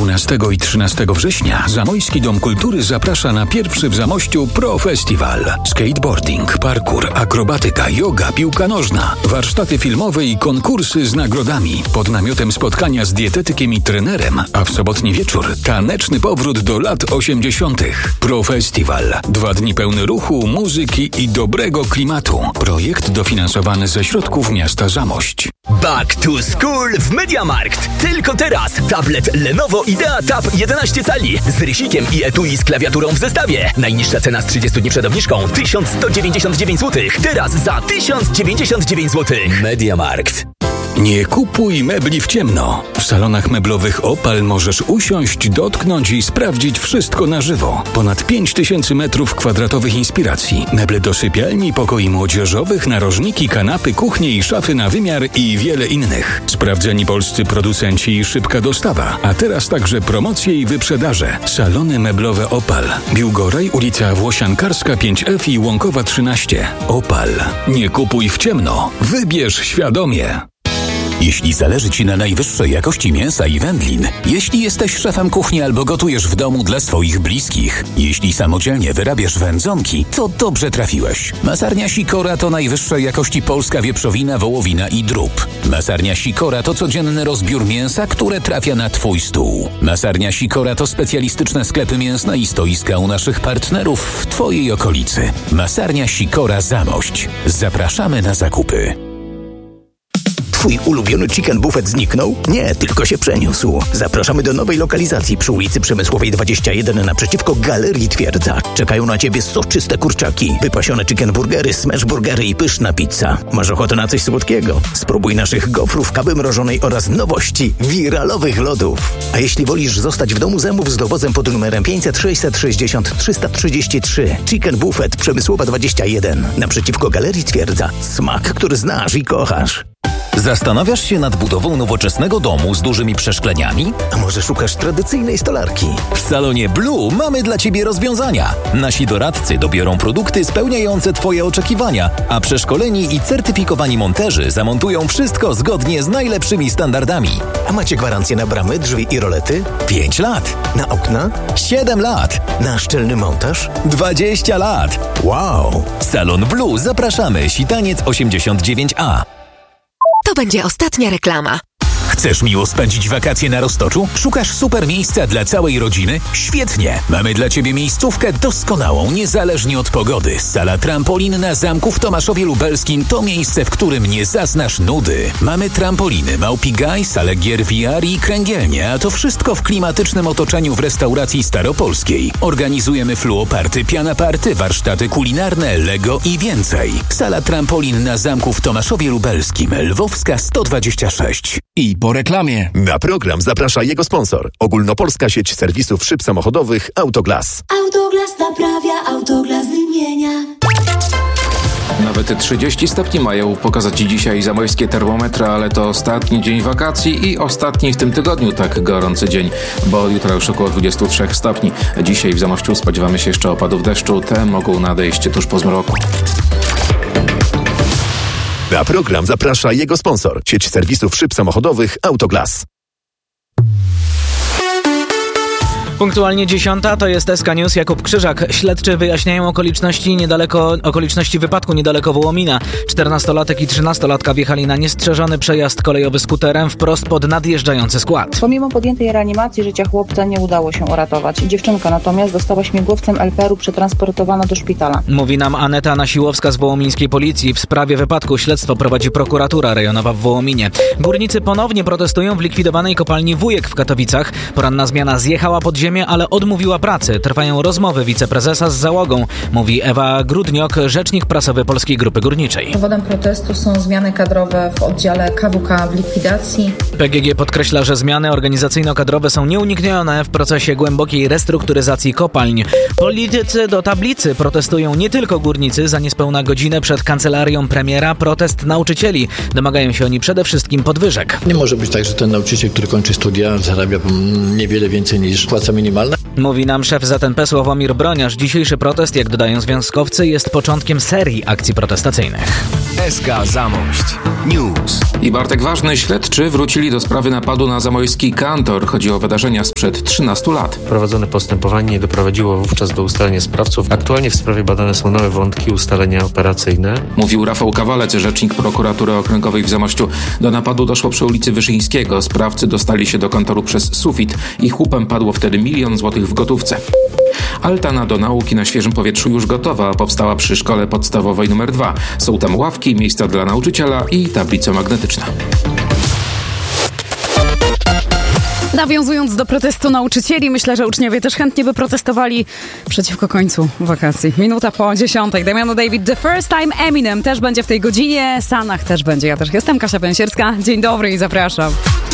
12 i 13 września Zamojski Dom Kultury zaprasza na pierwszy w Zamościu Pro Festival. Skateboarding, parkour, akrobatyka, yoga, piłka nożna, warsztaty filmowe i konkursy z nagrodami. Pod namiotem spotkania z dietetykiem i trenerem, a w sobotni wieczór taneczny powrót do lat 80. Pro Festival. 2 dni pełne ruchu, muzyki i dobrego klimatu. Projekt dofinansowany ze środków miasta Zamość. Back to School w MediaMarkt. Tylko teraz tablet Lenovo Idea Tab 11 cali z rysikiem i etui z klawiaturą w zestawie. Najniższa cena z 30 dni przed obniżką 1199 zł. Teraz za 1099 zł. MediaMarkt. Nie kupuj mebli w ciemno. W salonach meblowych Opal możesz usiąść, dotknąć i sprawdzić wszystko na żywo. Ponad 5000 m2 inspiracji. Meble do sypialni, pokoi młodzieżowych, narożniki, kanapy, kuchnie i szafy na wymiar i wiele innych. Sprawdzeni polscy producenci i szybka dostawa. A teraz także promocje i wyprzedaże. Salony meblowe Opal. Biłgoraj, ulica Włosiankarska 5F i Łąkowa 13. Opal. Nie kupuj w ciemno. Wybierz świadomie. Jeśli zależy Ci na najwyższej jakości mięsa i wędlin, jeśli jesteś szefem kuchni albo gotujesz w domu dla swoich bliskich, jeśli samodzielnie wyrabiasz wędzonki, to dobrze trafiłeś. Masarnia Sikora to najwyższej jakości polska wieprzowina, wołowina i drób. Masarnia Sikora to codzienny rozbiór mięsa, które trafia na Twój stół. Masarnia Sikora to specjalistyczne sklepy mięsne i stoiska u naszych partnerów w Twojej okolicy. Masarnia Sikora Zamość. Zapraszamy na zakupy. Twój ulubiony chicken buffet zniknął? Nie, tylko się przeniósł. Zapraszamy do nowej lokalizacji przy ulicy Przemysłowej 21 naprzeciwko Galerii Twierdza. Czekają na Ciebie soczyste kurczaki, wypasione chicken burgery, smash burgery i pyszna pizza. Masz ochotę na coś słodkiego? Spróbuj naszych gofrów, kawy mrożonej oraz nowości, wiralowych lodów. A jeśli wolisz zostać w domu, zamów z dowozem pod numerem 500 660 333. Chicken buffet Przemysłowa 21 naprzeciwko Galerii Twierdza. Smak, który znasz i kochasz. Zastanawiasz się nad budową nowoczesnego domu z dużymi przeszkleniami? A może szukasz tradycyjnej stolarki? W salonie Blue mamy dla Ciebie rozwiązania. Nasi doradcy dobiorą produkty spełniające Twoje oczekiwania, a przeszkoleni i certyfikowani monterzy zamontują wszystko zgodnie z najlepszymi standardami. A macie gwarancję na bramy, drzwi i rolety? 5 lat. Na okna? 7 lat. Na szczelny montaż? 20 lat. Wow! Salon Blue, zapraszamy. Sitaniec 89A. To będzie ostatnia reklama. Chcesz miło spędzić wakacje na Roztoczu? Szukasz super miejsca dla całej rodziny? Świetnie! Mamy dla Ciebie miejscówkę doskonałą, niezależnie od pogody. Sala trampolin na zamku w Tomaszowie Lubelskim to miejsce, w którym nie zaznasz nudy. Mamy trampoliny, małpigaj, salę gier VR i kręgielnie, a to wszystko w klimatycznym otoczeniu w restauracji staropolskiej. Organizujemy fluoparty, pianaparty, warsztaty kulinarne, Lego i więcej. Sala trampolin na zamku w Tomaszowie Lubelskim, Lwowska 126. I po reklamie. Na program zaprasza jego sponsor. Ogólnopolska sieć serwisów szyb samochodowych Autoglas. Autoglas naprawia, Autoglas wymienia. Nawet 30 stopni mają pokazać dzisiaj zamojskie termometry, ale to ostatni dzień wakacji i ostatni w tym tygodniu tak gorący dzień, bo jutro już około 23 stopni. Dzisiaj w Zamościu spodziewamy się jeszcze opadów deszczu, te mogą nadejść tuż po zmroku. Na program zaprasza jego sponsor. Sieć serwisów szyb samochodowych Autoglas. Punktualnie 10 to jest SK News. Jakub Krzyżak. Śledczy wyjaśniają okoliczności wypadku niedaleko Wołomina. 14-latek i 13-latka wjechali na niestrzeżony przejazd kolejowy skuterem wprost pod nadjeżdżający skład. Pomimo podjętej reanimacji życia chłopca nie udało się uratować. Dziewczynka natomiast została śmigłowcem LPR-u przetransportowana do szpitala. Mówi nam Aneta Nasiłowska z wołomińskiej policji. W sprawie wypadku śledztwo prowadzi prokuratura rejonowa w Wołominie. Górnicy ponownie protestują w likwidowanej kopalni Wujek w Katowicach. Poranna zmiana zjechała pod ziemię, ale odmówiła pracy. Trwają rozmowy wiceprezesa z załogą, mówi Ewa Grudniok, rzecznik prasowy Polskiej Grupy Górniczej. Powodem protestu są zmiany kadrowe w oddziale KWK w likwidacji. PGG podkreśla, że zmiany organizacyjno-kadrowe są nieuniknione w procesie głębokiej restrukturyzacji kopalń. Politycy do tablicy protestują nie tylko górnicy. Za niespełna godzinę przed kancelarią premiera protest nauczycieli. Domagają się oni przede wszystkim podwyżek. Nie może być tak, że ten nauczyciel, który kończy studia, zarabia niewiele więcej niż płaca minimalne. Mówi nam szef ZNP Sławomir Broniarz. Dzisiejszy protest, jak dodają związkowcy, jest początkiem serii akcji protestacyjnych. SK Zamość News. I Bartek Ważny, śledczy wrócili do sprawy napadu na zamojski kantor. Chodzi o wydarzenia sprzed 13 lat. Prowadzone postępowanie nie doprowadziło wówczas do ustalenia sprawców. Aktualnie w sprawie badane są nowe wątki, ustalenia operacyjne. Mówił Rafał Kawalec, rzecznik prokuratury okręgowej w Zamościu. Do napadu doszło przy ulicy Wyszyńskiego. Sprawcy dostali się do kantoru przez sufit. Ich łupem padło wtedy 1 000 000 złotych w gotówce. Altana do nauki na świeżym powietrzu już gotowa. Powstała przy szkole podstawowej nr 2. Są tam ławki, miejsca dla nauczyciela i tablica magnetyczna. Nawiązując do protestu nauczycieli, myślę, że uczniowie też chętnie by protestowali przeciwko końcu wakacji. 9:50. Damiano David, The First Time, Eminem też będzie w tej godzinie. Sanach też będzie. Ja też jestem Kasia Pęsierska. Dzień dobry i zapraszam.